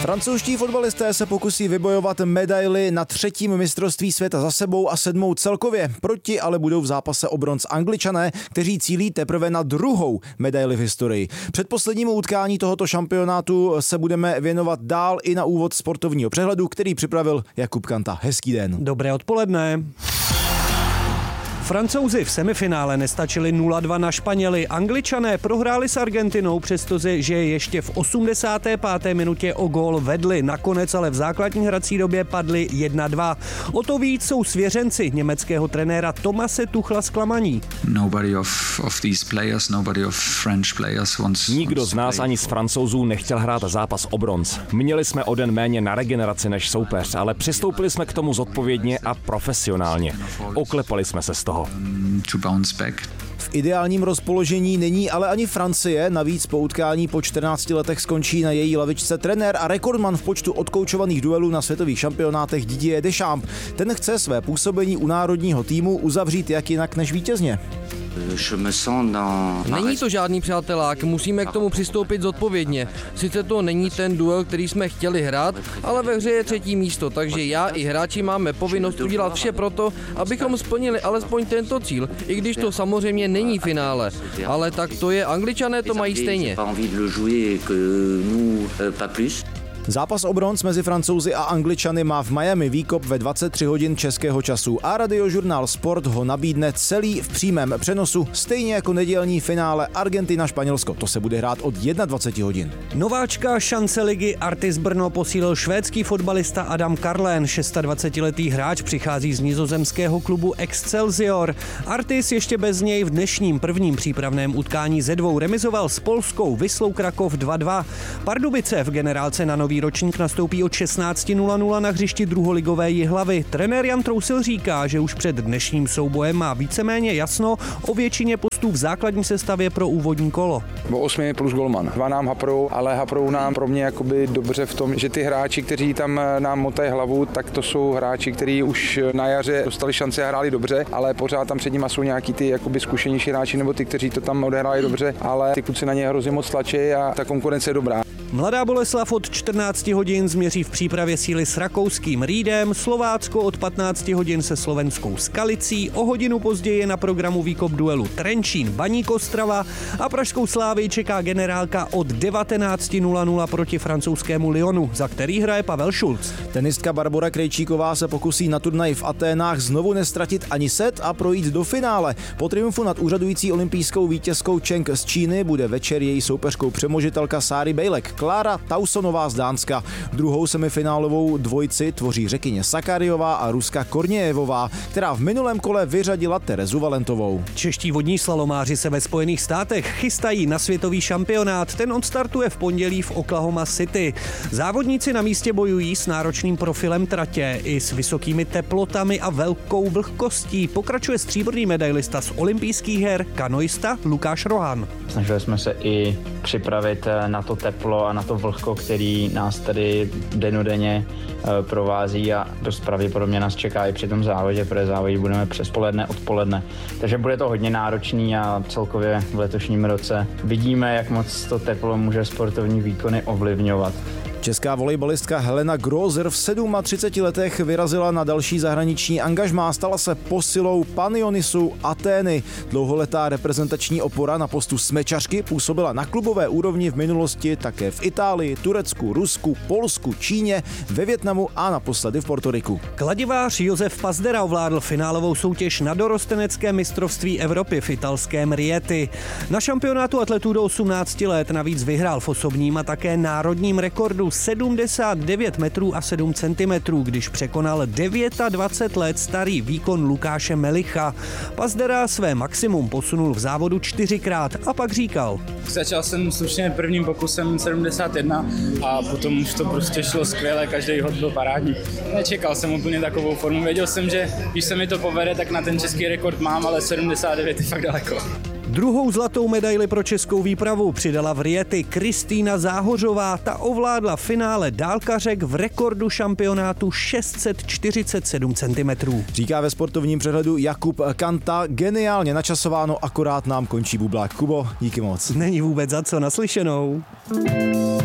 Francouzští fotbalisté se pokusí vybojovat medaili na 3. mistrovství světa za sebou a 7. celkově. Proti ale budou v zápase o bronz Angličané, kteří cílí teprve na 2. medaili v historii. Před poslednímu utkání tohoto šampionátu se budeme věnovat dál i na úvod sportovního přehledu, který připravil Jakub Kanta. Hezký den. Dobré odpoledne. Francouzi v semifinále nestačili 0-2 na Španěly. Angličané prohráli s Argentinou, přestože ještě v 85. minutě o gól vedli. Nakonec ale v základní hrací době padli 1-2. O to víc jsou svěřenci německého trenéra Thomase Tuchla zklamaní. Nikdo z nás ani z Francouzů nechtěl hrát zápas o bronz. Měli jsme o den méně na regeneraci než soupeř, ale přistoupili jsme k tomu zodpovědně a profesionálně. Oklepali jsme se z toho. V ideálním rozpoložení není ale ani Francie, navíc po utkání po 14 letech skončí na její lavičce trenér a rekordman v počtu odkoučovaných duelů na světových šampionátech Didier Deschamps. Ten chce své působení u národního týmu uzavřít jak jinak než vítězně. Není to žádný přátelák, musíme k tomu přistoupit zodpovědně. Sice to není ten duel, který jsme chtěli hrát, ale ve hře je 3. místo, takže já i hráči máme povinnost udělat vše proto, abychom splnili alespoň tento cíl, i když to samozřejmě není finále. Ale tak to je, Angličané to mají stejně. Zápas o bronz mezi Francouzi a Angličany má v Miami výkop ve 23 hodin českého času a radiožurnál Sport ho nabídne celý v přímém přenosu, stejně jako nedělní finále Argentina-Španělsko. To se bude hrát od 21 hodin. Nováčka šance ligy Artis Brno posílil švédský fotbalista Adam Karlén. 26letý hráč přichází z nizozemského klubu Excelsior. Artis ještě bez něj v dnešním prvním přípravném utkání ze 2 remizoval s polskou Vyslou Krakov 2-2. Pardubice v generálce na nový ročník nastoupí od 16:00 na hřišti druholigové Jihlavy. Trenér Jan Trousil říká, že už před dnešním soubojem má víceméně jasno o většině postů v základní sestavě pro úvodní kolo. O 8 plus golman. 2 nám haprou, ale haprou nám pro mě jakoby dobře v tom, že ty hráči, kteří tam nám motají hlavu, tak to jsou hráči, kteří už na jaře dostali šanci a hráli dobře, ale pořád tam před nimi jsou nějaký ty jakoby zkušenější hráči nebo ty, kteří to tam odehráli dobře, ale ty kluci na ně hrozně moc tlačí a ta konkurence je dobrá. Mladá Boleslav od 14 hodin změří v přípravě síly s rakouským Riedem, Slovácko od 15 hodin se slovenskou Skalicí, o hodinu později je na programu výkop duelu Trenčín Baník Ostrava a pražskou Slávii čeká generálka od 19:00 proti francouzskému Lyonu, za který hraje Pavel Šulc. Tenistka Barbora Krejčíková se pokusí na turnaji v Aténách znovu nestratit ani set a projít do finále. Po triumfu nad úřadující olympijskou vítězkou Cheng z Číny bude večer její soupeřkou přemožitelka Sáry Bejlek. Klára Tausonová z Dánska. Druhou semifinálovou dvojici tvoří Řekyně Sakariová a Ruska Kornějevová, která v minulém kole vyřadila Terezu Valentovou. Čeští vodní slalomáři se ve Spojených státech chystají na světový šampionát. Ten odstartuje v pondělí v Oklahoma City. Závodníci na místě bojují s náročným profilem tratě i s vysokými teplotami a velkou vlhkostí. Pokračuje stříbrný medailista z olympijských her, kanoista Lukáš Rohan. Snažili jsme se i připravit na to teplo a na to vlhko, který nás tady dennodenně provází a dost pravděpodobně nás čeká i při tom závodě, protože závodit budeme přes poledne, odpoledne. Takže bude to hodně náročný a celkově v letošním roce vidíme, jak moc to teplo může sportovní výkony ovlivňovat. Česká volejbalistka Helena Grozer v 37 letech vyrazila na další zahraniční angažmá, stala se posilou Panionisu Atény. Dlouholetá reprezentační opora na postu smečařky působila na klubové úrovni v minulosti také v Itálii, Turecku, Rusku, Polsku, Číně, ve Vietnamu a naposledy v Portoriku. Kladivář Josef Pazdera ovládl finálovou soutěž na dorostenecké mistrovství Evropy v italském Rieti. Na šampionátu atletů do 18 let navíc vyhrál v osobním a také národním rekordu 79 metrů a 7 centimetrů, když překonal 29 let starý výkon Lukáše Melicha. Pazdera své maximum posunul v závodu 4krát a pak říkal: Začal jsem slušně prvním pokusem 71 a potom už to prostě šlo skvěle, každý hod byl parádní. Nečekal jsem úplně takovou formu, věděl jsem, že když se mi to povede, tak na ten český rekord mám, ale 79 je fakt daleko. Druhou zlatou medaili pro českou výpravu přidala v Rieti Kristýna Záhořová, ta ovládla finále dálkařek v rekordu šampionátu 647 cm. Říká ve sportovním přehledu Jakub Kanta, geniálně načasováno, akorát nám končí bublák. Kubo, díky moc. Není vůbec za co, naslyšenou.